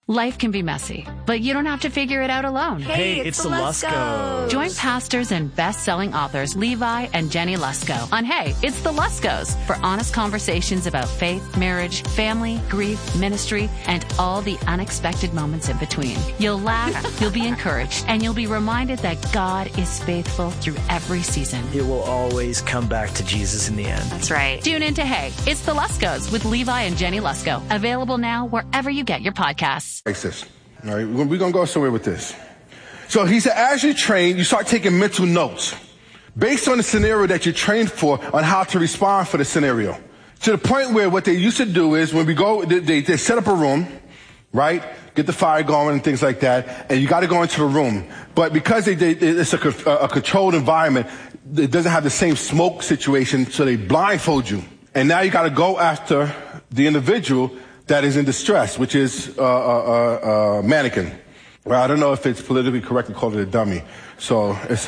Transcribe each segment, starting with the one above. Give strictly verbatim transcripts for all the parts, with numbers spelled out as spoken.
Life can be messy, but you don't have to figure it out alone. Hey, it's, it's the Luskos. Join pastors and best-selling authors Levi and Jenny Lusko on Hey, It's the Luskos for honest conversations about faith, marriage, family, grief, ministry, and all the unexpected moments in between. You'll laugh, you'll be encouraged, and you'll be reminded that God is faithful through every season. It will always come back to Jesus in the end. That's right. Tune in to Hey, It's the Luskos with Levi and Jenny Lusko. Available now wherever you get your podcasts. This. All right, we're going to go somewhere with this. So he said, as you train, you start taking mental notes based on the scenario that you're trained for on how to respond for the scenario. To the point where what they used to do is when we go, they, they set up a room, right? Get the fire going and things like that. And you got to go into the room. But because they, they, it's a, a controlled environment, it doesn't have the same smoke situation. So they blindfold you. And now you got to go after the individual that is in distress, which is a uh, uh, uh, mannequin. Well, I don't know if it's politically correct to call it a dummy. So it's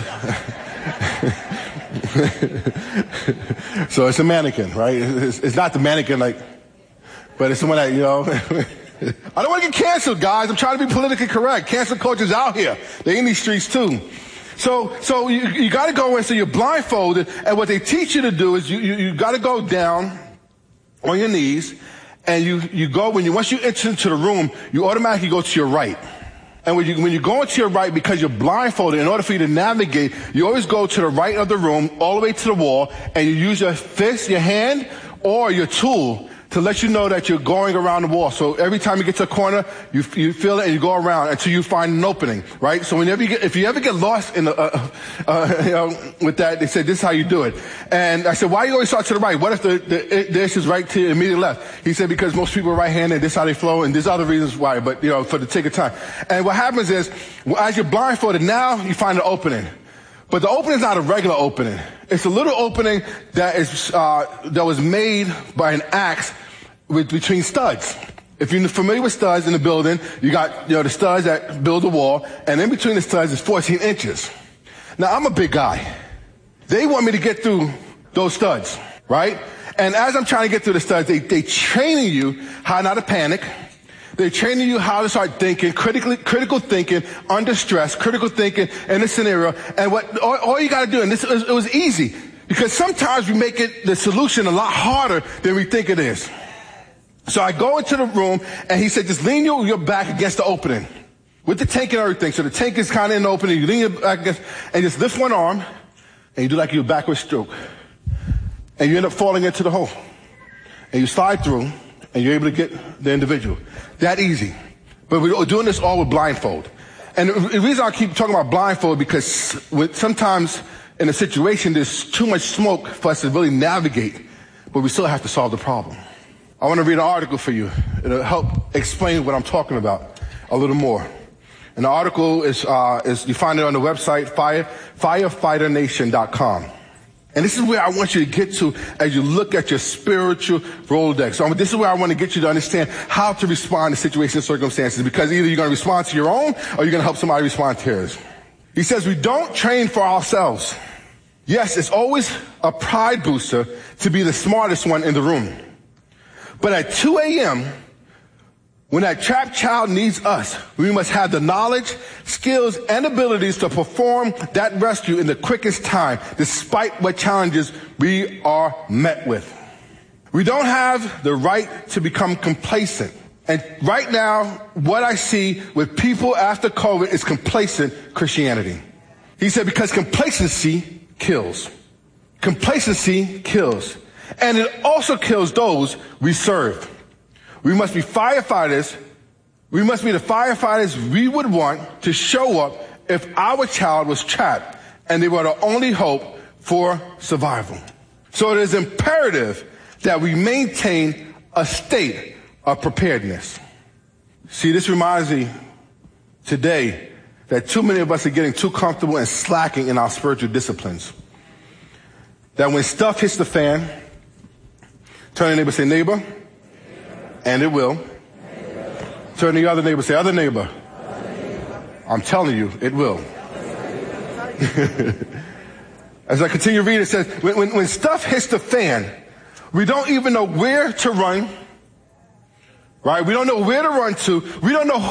so it's a mannequin, right? It's, it's not the mannequin like, but it's someone that, you know. I don't want to get canceled, guys. I'm trying to be politically correct. Cancel culture's out here. They're in these streets too. So, so you, you got to go in. So you're blindfolded, and what they teach you to do is you you, you got to go down on your knees. And you, you go, when you, once you enter into the room, you automatically go to your right. And when you, when you go into your right, because you're blindfolded, in order for you to navigate, you always go to the right of the room, all the way to the wall, and you use your fist, your hand, or your tool to let you know that you're going around the wall. So every time you get to a corner, you, you feel it and you go around until you find an opening, right? So whenever you get, if you ever get lost in the, uh, uh, you know, with that, they said, this is how you do it. And I said, why you always start to the right? What if the, the dish is right to your immediate left? He said, because most people are right-handed, this is how they flow, and there's other reasons why, but, you know, for the sake of time. And what happens is, as you're blindfolded, now you find an opening. But the opening is not a regular opening. It's a little opening that is, uh, that was made by an axe with, between studs. If you're familiar with studs in the building, you got, you know, the studs that build the wall, and in between the studs is fourteen inches. Now, I'm a big guy. They want me to get through those studs, right? And as I'm trying to get through the studs, they, they training you how not to panic. They're training you how to start thinking, critically, critical thinking, under stress, critical thinking in a scenario. And what, all, all you gotta do, and this, it was easy, because sometimes we make it, the solution a lot harder than we think it is. So I go into the room, and he said, just lean your, your back against the opening, with the tank and everything. So the tank is kind of in the opening, you lean your back against, and just lift one arm, and you do like your backward stroke. And you end up falling into the hole. And you slide through, and you're able to get the individual. That easy. But we're doing this all with blindfold. And the reason I keep talking about blindfold, because sometimes in a situation there's too much smoke for us to really navigate, but we still have to solve the problem. I want to read an article for you. It'll help explain what I'm talking about a little more. And the article is, uh, is you find it on the website, fire, firefighter nation dot com. And this is where I want you to get to as you look at your spiritual Rolodex. So this is where I want to get you to understand how to respond to situations and circumstances, because either you're going to respond to your own or you're going to help somebody respond to yours. He says, we don't train for ourselves. Yes, it's always a pride booster to be the smartest one in the room. But at two a.m., when that trapped child needs us, we must have the knowledge, skills, and abilities to perform that rescue in the quickest time, despite what challenges we are met with. We don't have the right to become complacent. And right now, what I see with people after COVID is complacent Christianity. He said, because complacency kills. Complacency kills. And it also kills those we serve. We must be firefighters. We must be the firefighters we would want to show up if our child was trapped and they were the only hope for survival. So it is imperative that we maintain a state of preparedness. See, this reminds me today that too many of us are getting too comfortable and slacking in our spiritual disciplines. That when stuff hits the fan, turn to your neighbor, say, neighbor, and it will. Turn to the other neighbor, say, other neighbor. I'm telling you, it will. As I continue reading, it says, when, when, when stuff hits the fan, we don't even know where to run, right? We don't know where to run to. We don't know